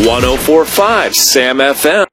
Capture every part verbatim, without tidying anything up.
one oh four point five Sam F M.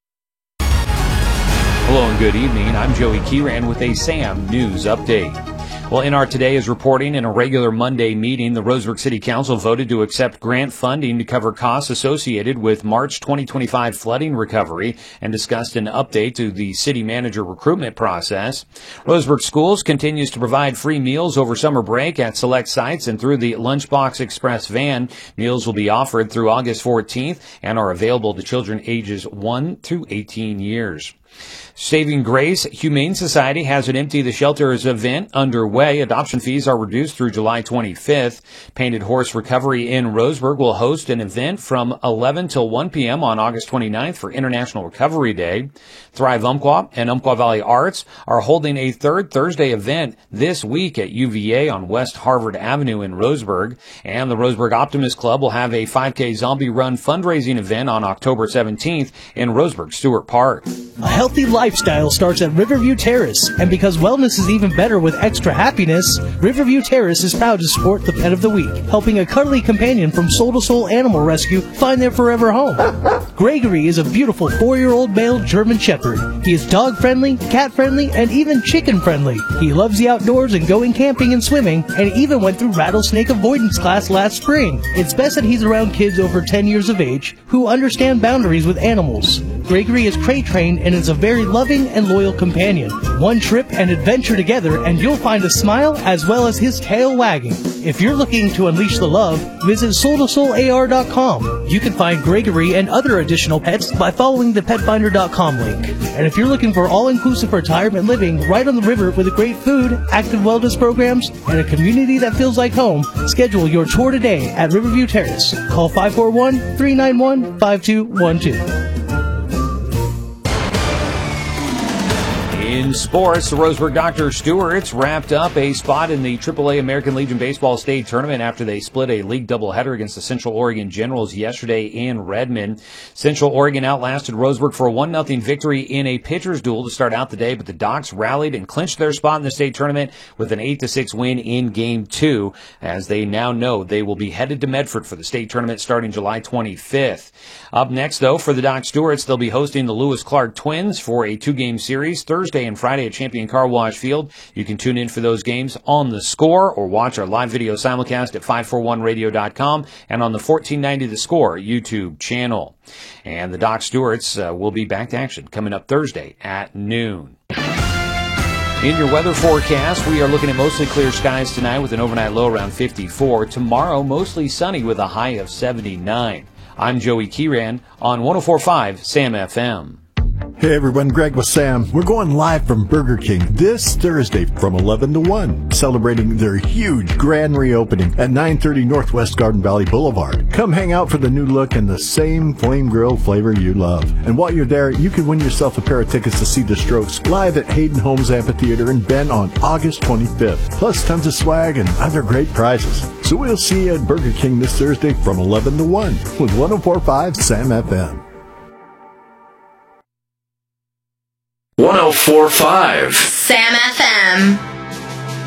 Hello and good evening. I'm Joey Kieran with a Sam News Update. Well, N R Today is reporting in a regular Monday meeting, the Roseburg City Council voted to accept grant funding to cover costs associated with March twenty twenty-five flooding recovery and discussed an update to the city manager recruitment process. Roseburg Schools continues to provide free meals over summer break at select sites and through the Lunchbox Express van. Meals will be offered through August fourteenth and are available to children ages one through eighteen years. Saving Grace Humane Society has an Empty the Shelters event underway. Adoption fees are reduced through July twenty-fifth. Painted Horse Recovery in Roseburg will host an event from eleven till one p.m. on August twenty-ninth for International Recovery Day. Thrive Umpqua and Umpqua Valley Arts are holding a third Thursday event this week at U V A on West Harvard Avenue in Roseburg. And the Roseburg Optimist Club will have a five K Zombie Run fundraising event on October seventeenth in Roseburg Stewart Park. A healthy lifestyle starts at Riverview Terrace, and because wellness is even better with extra happiness, Riverview Terrace is proud to support the Pet of the Week, helping a cuddly companion from Soul to Soul Animal Rescue find their forever home. Gregory is a beautiful four-year-old male German Shepherd. He is dog-friendly, cat-friendly, and even chicken-friendly. He loves the outdoors and going camping and swimming, and even went through rattlesnake avoidance class last spring. It's best that he's around kids over ten years of age who understand boundaries with animals. Gregory is crate-trained and is a very loving and loyal companion. One trip and adventure together and you'll find a smile as well as his tail wagging. If you're looking to unleash the love, visit soul to soul A R dot com. You can find Gregory and other additional pets by following the pet finder dot com link. And if you're looking for all-inclusive retirement living right on the river with great food, active wellness programs, and a community that feels like home, schedule your tour today at Riverview Terrace. Call five four one, three nine one, five two one two. In sports, the Roseburg Doctor Stewarts wrapped up a spot in the triple A American Legion Baseball State Tournament after they split a league doubleheader against the Central Oregon Generals yesterday in Redmond. Central Oregon outlasted Roseburg for a one nothing victory in a pitcher's duel to start out the day, but the Docs rallied and clinched their spot in the state tournament with an eight to six win in Game two, as they now know they will be headed to Medford for the state tournament starting July twenty-fifth. Up next, though, for the Doc Stewarts, they'll be hosting the Lewis Clark Twins for a two-game series Thursday and Friday at Champion Car Wash Field. You can tune in for those games on The Score or watch our live video simulcast at five forty-one radio dot com and on the fourteen ninety The Score YouTube channel. And the Doc Stewarts uh, will be back to action coming up Thursday at noon. In your weather forecast, we are looking at mostly clear skies tonight with an overnight low around fifty-four. Tomorrow, mostly sunny with a high of seventy-nine. I'm Joey Kieran on one oh four point five Sam F M. Hey everyone, Greg with Sam. We're going live from Burger King this Thursday from eleven to one, celebrating their huge grand reopening at nine thirty Northwest Garden Valley Boulevard. Come hang out for the new look and the same flame grilled flavor you love. And while you're there, you can win yourself a pair of tickets to see The Strokes live at Hayden Homes Amphitheater in Bend on August twenty-fifth. Plus tons of swag and other great prizes. So we'll see you at Burger King this Thursday from eleven to one with one oh four point five Sam F M. one oh four point five Sam F M.